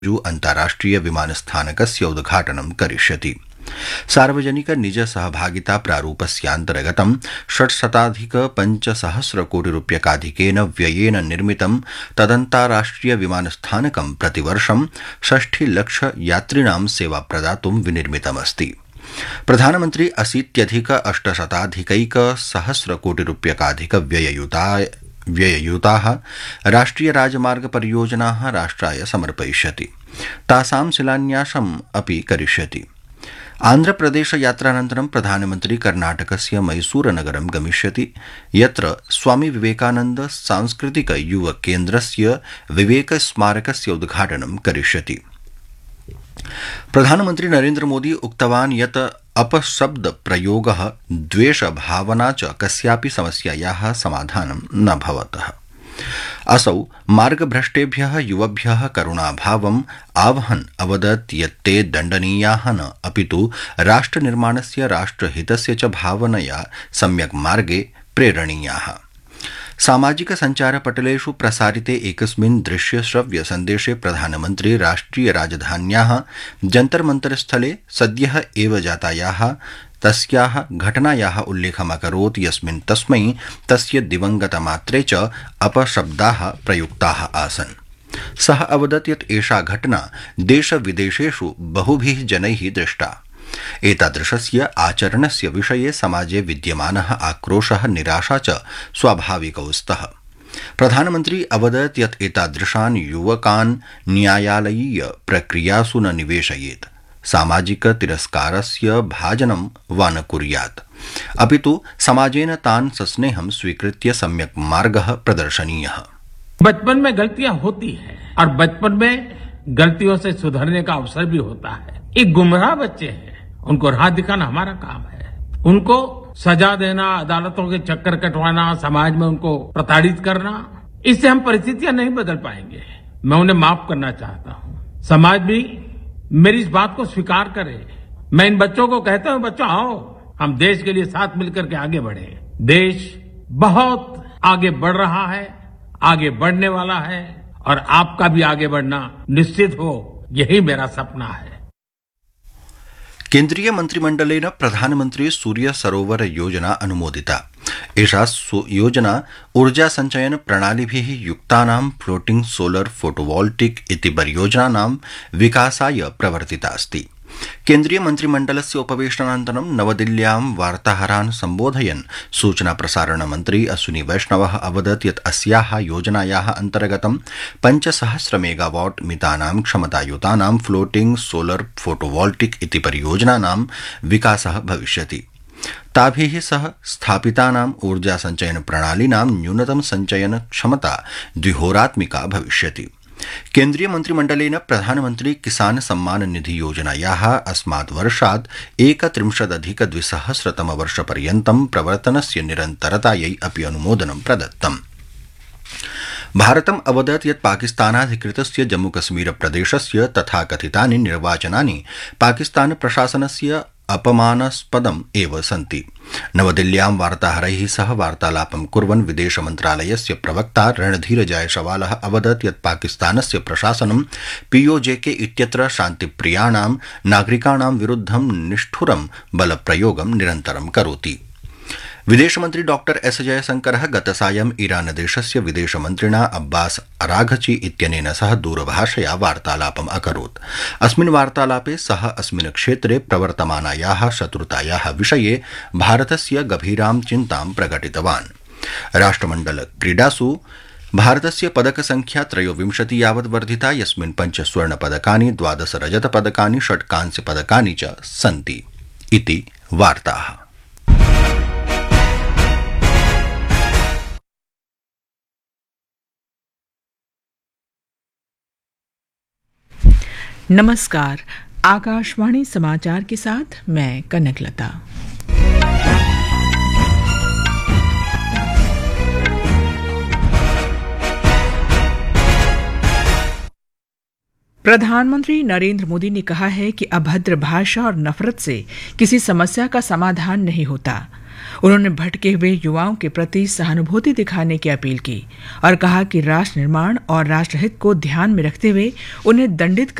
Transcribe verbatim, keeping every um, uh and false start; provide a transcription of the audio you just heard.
अन्ताराष्ट्रिय विमानस्थानकस्य उद्घाटनं करिष्यति। सार्वजनिक निज सहभागिता प्रारूपस्यान्तर्गतं षट्शताधिक पञ्चसहस्रकोटिरूप्यकाधिकेन व्ययेन निर्मितं तदन्ताराष्ट्रिय विमानस्थानकं प्रतिवर्षं षष्ठिलक्ष यात्रिणां सेवा प्रदातुं विनिर्मितमस्ति। प्रधानमन्त्री अशीत्यधिक अष्टशताधिकैक सहस्रकोटिरूप्यकाधिक व्यययुता व्यययुताः राष्ट्रिय राजमार्ग परियोजनाः राष्ट्राय समर्पयिष्यति। तासां शिलान्यासम् अपि करिष्यति। आन्ध्रप्रदेश यात्रानन्तरं प्रधानमन्त्री कर्णाटकस्य मैसूरनगरं गमिष्यति, यत्र स्वामी विवेकानन्द सांस्कृतिक युव केन्द्रस्य विवेक स्मारकस्य उद्घाटनं करिष्यति। प्रधानमन्त्री नरेन्द्र मोदी उक्तवान् यत् अपशब्द प्रयोगः द्वेषभावना च कस्यापि समस्यायाः समाधानं न भवतः। असौ मार्गभ्रष्टेभ्यः युवभ्यः करुणाभावम् आवहन् अवदत् यत् ते दण्डनीयाः न अपितु राष्ट्रनिर्माणस्य राष्ट्रहितस्य च भावनया सम्यक् मार्गे प्रेरणीयाः। सामाजिक सञ्चारपटलेषु प्रसारिते एकस्मिन् दृश्य श्रव्य सन्देशे प्रधानमन्त्री राष्ट्रिय राजधान्याः जन्तर् मन्तर् स्थले सद्यः एव जातायाः तस्याः घटनायाः उल्लेखम् अकरोत्, यस्मिन् तस्मै तस्य दिवंगतमात्रे च अपशब्दाः प्रयुक्ताः आसन्। सः अवदत् यत् एषा घटना देशविदेशेषु बहुभिः जनैः दृष्टा। एतादृशस्य आचरणस्य विषये समाजे विद्यमानः आक्रोशः निराशा च स्वाभाविकौ स्तः। प्रधानमन्त्री अवदत् यत् एतादृशान् युवकान् न्यायालयीय प्रक्रियासु न निवेशयेत्, सामाजिक तिरस्कारस्य भाजनं वा न कुर्यात्, अपितु समाजेन तान् सस्नेहं स्वीकृत्य सम्यक् मार्गः प्रदर्शनीयः। बचपन में गलतियां होती हैं और बचपन में गलतियों से सुधरने का अवसर भी होता है। एक गुमराह बच्चे हैं, उनको राह दिखाना हमारा काम है। उनको सजा देना, अदालतों के चक्कर कटवाना, समाज में उनको प्रताड़ित करना, इससे हम परिस्थितियां नहीं बदल पाएंगे। मैं उन्हें माफ करना चाहता हूँ। समाज भी मेरी इस बात को स्वीकार करे। मैं इन बच्चों को कहता हूँ, बच्चों आओ, हम देश के लिए साथ मिलकर के आगे बढ़े। देश बहुत आगे बढ़ रहा है, आगे बढ़ने वाला है, और आपका भी आगे बढ़ना निश्चित हो, यही मेरा सपना है। केन्द्रीय मन्त्रिमण्डलेन प्रधानमन्त्री सूर्य सरोवर योजना अनुमोदिता। एषा योजना ऊर्जा संचयन प्रणालिभिः युक्तानां फ्लोटिंग सोलर फोटोवोल्टिक इति परियोजनानां विकासाय प्रवर्तिता अस्ति। केन्द्रीय मन्त्रिमण्डलस्य उपवेशनानन्तरं नवदिल्ल्यां वार्ताहरान् सम्बोधयन् सूचना प्रसारण मन्त्री अश्विनी वैष्णवः अवदत् यत् अस्याः योजनायाः अन्तर्गतं पञ्चसहस्र मेगावाट् मितानां क्षमतायुतानां फ्लोटिंग सोलर फोटोवोल्टिक इति परियोजनानां विकासः भविष्यति। ताभिः सह स्थापितानाम् ऊर्जा संचयन प्रणालीनां न्यूनतम संचयन क्षमता द्विहोरात्मिका भविष्यति। केन्द्रीय मन्त्रिमण्डलेन प्रधानमन्त्री किसान सम्मान निधि योजनायाः अस्मात् वर्षात् एकत्रिंशदधिक द्विसहस्रतमवर्षपर्यन्तं प्रवर्तनस्य निरन्तरतायै अपि अनुमोदनं प्रदत्तम्। भारतम् अवदत् यत् पाकिस्तानाधिकृतस्य जम्मूकश्मीर प्रदेशस्य तथा कथितानि निर्वाचनानि पाकिस्तान प्रशासनस्य अपमानास्पदम् एव सन्ति। नवदिल्ल्यां वार्ताहरैः सह वार्तालापं कुर्वन् विदेश मन्त्रालयस्य प्रवक्ता रणधीर जायसवालः अवदत् यत् पाकिस्तानस्य प्रशासनं पीओजेके इत्यत्र शान्तिप्रियाणां नागरिकाणां विरुद्धं निष्ठुरं बलप्रयोगं निरन्तरं करोति। विदेशमन्त्री डॉक्टर एस जयशंकरः गतसायं ईरानदेशस्य विदेशमन्त्रिणा अब्बास अराघची इत्यनेन सह दूरभाषया वार्तालापम् अकरोत्। अस्मिन् वार्तालापे सः अस्मिन् क्षेत्रे प्रवर्तमानायाः शत्रुतायाः विषये भारतस्य गभीरां चिन्तां प्रकटितवान्। राष्ट्रमण्डल क्रीडासु भारतस्य पदकसंख्या त्रयोविंशति यावत् वर्धिता, यस्मिन् पञ्च स्वर्णपदकानि, द्वादश रजतपदकानि, षट् कांस्यपदकानि च सन्ति इति वार्ताः। नमस्कार, आकाशवाणी समाचार के साथ मैं कनकलता। प्रधानमंत्री नरेंद्र मोदी ने कहा है कि अभद्र भाषा और नफरत से किसी समस्या का समाधान नहीं होता। उन्होंने भटके हुए युवाओं के प्रति सहानुभूति दिखाने की अपील की और कहा कि राष्ट्र निर्माण और राष्ट्रहित को ध्यान में रखते हुए उन्हें दंडित